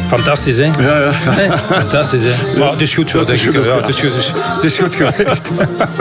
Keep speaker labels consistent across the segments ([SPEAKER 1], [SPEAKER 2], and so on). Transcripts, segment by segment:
[SPEAKER 1] Fantastisch, hè?
[SPEAKER 2] Ja.
[SPEAKER 1] Nee, fantastisch, hè? Maar het is goed zo, denk ik. Ja, het is goed geweest.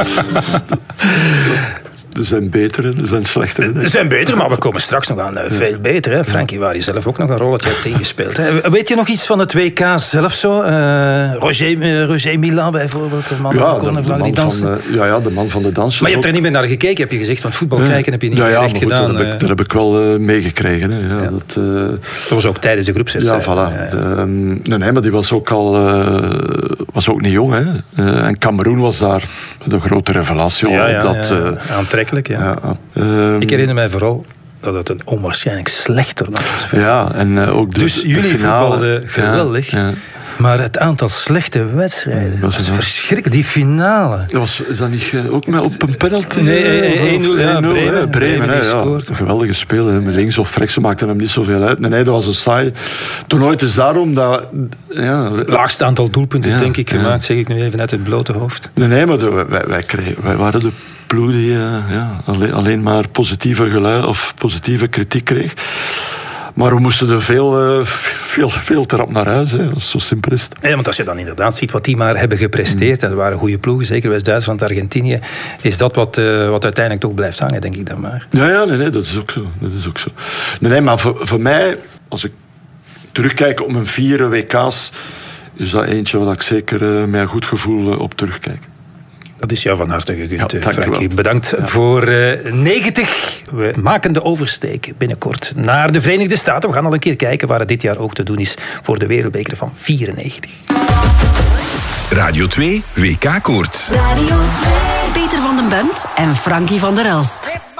[SPEAKER 2] Er zijn betere, er zijn slechtere.
[SPEAKER 1] Er zijn beter, maar we komen straks nog aan veel beter. Hè? Frankie, waar je zelf ook nog een rolletje hebt ingespeeld. Hè? Weet je nog iets van het WK zelf zo? Roger Mila bijvoorbeeld, de man van de cornervlag die danste.
[SPEAKER 2] De man van de dans.
[SPEAKER 1] Maar je hebt er niet meer naar gekeken, heb je gezegd. Want voetbal kijken heb je niet meer echt gedaan.
[SPEAKER 2] Dat heb ik wel meegekregen. Hè. Ja,
[SPEAKER 1] dat was ook tijdens de groepswedstrijd.
[SPEAKER 2] Ja, voilà. Nee, maar die was ook al... was ook niet jong, hè. En Cameroen was daar de grote revelatie.
[SPEAKER 1] Aantrekkelijk, ja. Ik herinner mij vooral dat het een onwaarschijnlijk slecht toernooi was.
[SPEAKER 2] Ja, en ook
[SPEAKER 1] dus jullie voetbalden geweldig. Ja. Maar het aantal slechte wedstrijden was verschrikkelijk. Die finale.
[SPEAKER 2] Is dat niet ook met op een penalty?
[SPEAKER 1] Nee, 1-0. Ja, Bremen
[SPEAKER 2] een geweldige speler. Hè. Links of rechts maakte hem niet zoveel uit. Nee, dat was een saai toernooi. Het is daarom dat...
[SPEAKER 1] Laagste aantal doelpunten, denk ik, gemaakt. Zeg ik nu even uit het blote hoofd.
[SPEAKER 2] Nee, maar wij waren de ploeg die alleen maar positieve geluiden of positieve kritiek kreeg. Maar we moesten er veel te rap naar huis. Hè. Zo simpel is het.
[SPEAKER 1] Ja, want als je dan inderdaad ziet wat die maar hebben gepresteerd, en er waren goede ploegen, zeker West-Duitsland, Argentinië, is dat wat uiteindelijk toch blijft hangen, denk ik dan maar.
[SPEAKER 2] Ja, nee, dat is ook zo. Nee, maar voor mij, als ik terugkijk op mijn 4 WK's, is dat eentje waar ik zeker met een goed gevoel op terugkijk.
[SPEAKER 1] Dat is jou van harte gegund, Frankie. Bedankt voor 90. We maken de oversteek binnenkort naar de Verenigde Staten. We gaan al een keer kijken waar het dit jaar ook te doen is voor de Wereldbeker van 94.
[SPEAKER 3] Radio 2 WK Koorts.
[SPEAKER 4] Radio 2. Peter van den Bent en Frankie van der Elst.